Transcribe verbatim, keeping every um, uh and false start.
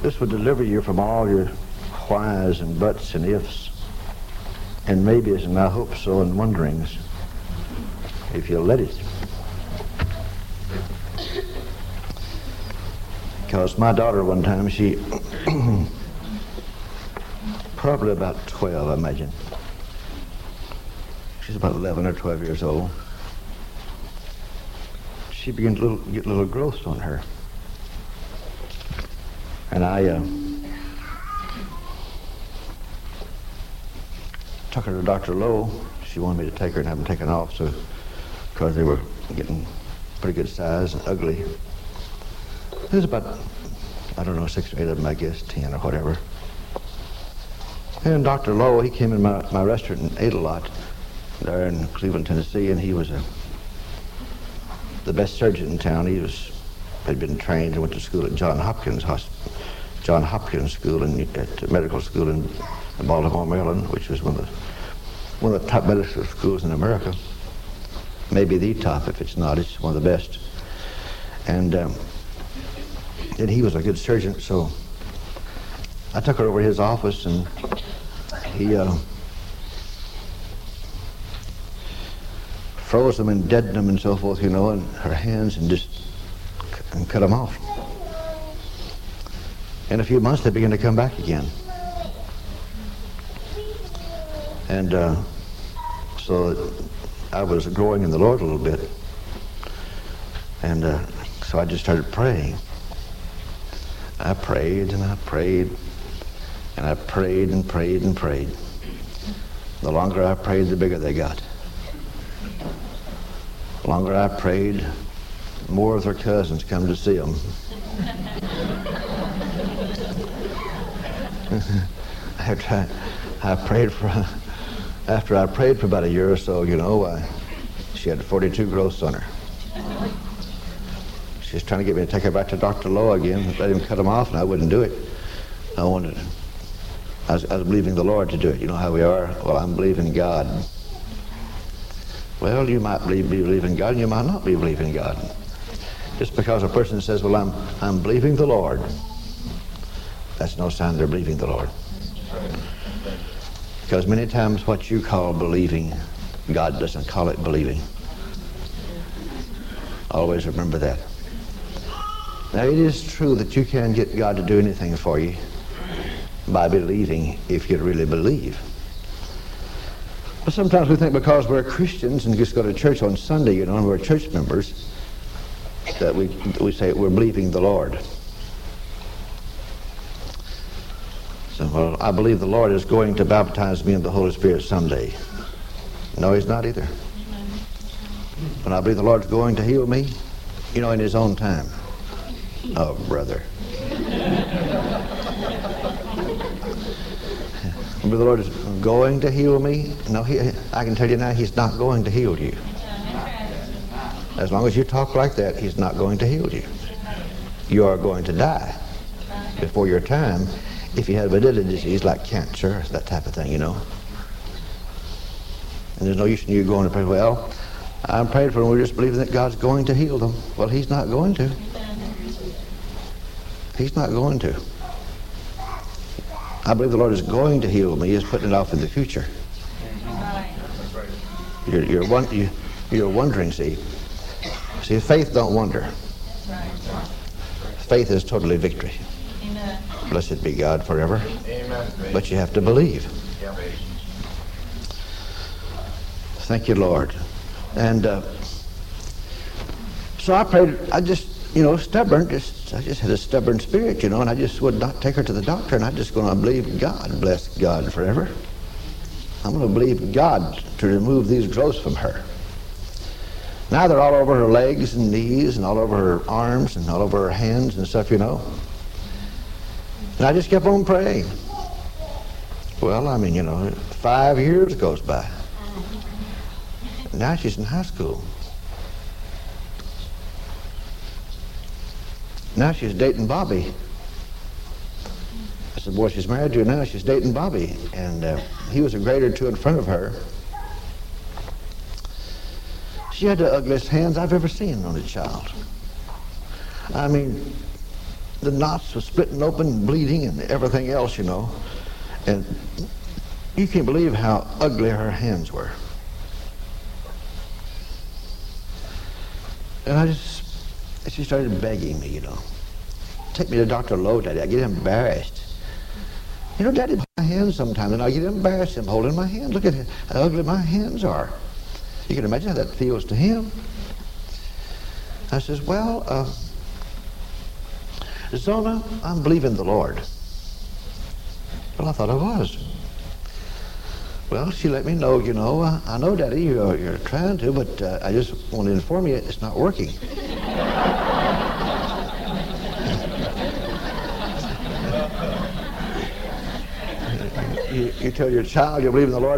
This would deliver you from all your whys and buts and ifs, and maybes and I hope so and wonderings, if you'll let it. Because my daughter one time, she, probably about twelve, I imagine. She's about eleven or twelve years old. She began to little, get little growths on her. And I uh, took her to Doctor Lowe. She wanted me to take her and have them taken off, so because they were getting pretty good size and ugly. There's about, I don't know, six or eight of them, I guess, ten or whatever. And Doctor Lowe, he came in my, my restaurant and ate a lot there in Cleveland, Tennessee, and he was a, the best surgeon in town. He was, had been trained and went to school at John Hopkins Hospital, John Hopkins School in, at medical school in, in Baltimore, Maryland, which was one of the one of the top medical schools in America. Maybe the top. If it's not, it's one of the best. And um, and he was a good surgeon, so I took her over to his office, and he uh, froze them and deadened them and so forth, you know, in her hands, and just and cut them off. In a few months, they began to come back again. And uh, so I was growing in the Lord a little bit. And uh, so I just started praying. I prayed and I prayed and I prayed and prayed and prayed. The longer I prayed, the bigger they got. The longer I prayed, more of their cousins come to see them. after I, I prayed for, after I prayed for about a year or so, you know, I, she had forty-two growths on her. She was trying to get me to take her back to Doctor Lowe again, let him cut them off, and I wouldn't do it. I wanted, I was, I was believing the Lord to do it. You know how we are? Well, I'm believing God. Well, you might believe, be believing God, and you might not be believing God. Just because a person says, well, I'm, I'm believing the Lord, that's no sign they're believing the Lord. Because many times what you call believing, God doesn't call it believing. Always remember that. Now, it is true that you can get God to do anything for you by believing, if you really believe. But sometimes we think because we're Christians and just go to church on Sunday, you know, and we're church members, that we, we say we're believing the Lord. So, well, I believe the Lord is going to baptize me in the Holy Spirit someday. No, he's not either. But I believe the Lord's going to heal me, you know, in his own time. Oh, brother. I believe the Lord is going to heal me. No, he, I can tell you now, he's not going to heal you. As long as you talk like that, he's not going to heal you. You are going to die before your time if you have a deadly disease like cancer, that type of thing, you know. And there's no use in you going to pray, well, I'm praying for them, we're just believing that God's going to heal them. Well, he's not going to. He's not going to. I believe the Lord is going to heal me. He's putting it off in the future. You're, you're, one, you, you're wondering, see. See, faith don't wonder. Faith is totally victory. Amen. Blessed be God forever. Amen. But you have to believe. Thank you, Lord. And uh, so I prayed, I just, you know, stubborn, just I just had a stubborn spirit, you know, and I just would not take her to the doctor, and I'm just going to believe God, bless God forever. I'm going to believe God to remove these growths from her. Now they're all over her legs and knees and all over her arms and all over her hands and stuff, you know. And I just kept on praying. Well, I mean, you know, five years goes by. Now she's in high school. Now she's dating Bobby. I said, boy, she's married to now. She's dating Bobby. And uh, he was a grade or two in front of her. She had the ugliest hands I've ever seen on a child. I mean, the knots were splitting open, bleeding, and everything else, you know. And you can't believe how ugly her hands were. And I just, she started begging me, you know. Take me to Doctor Lowe, Daddy. I get embarrassed. You know, Daddy, my hands sometimes, and I get embarrassed him holding my hands. Look at how ugly my hands are. You can imagine how that feels to him. I says, well, uh, Zona, I'm believing the Lord. Well, I thought I was. Well, she let me know, you know, uh, I know, Daddy, you're, you're trying to, but uh, I just want to inform you it's not working. you, you tell your child you believe in the Lord,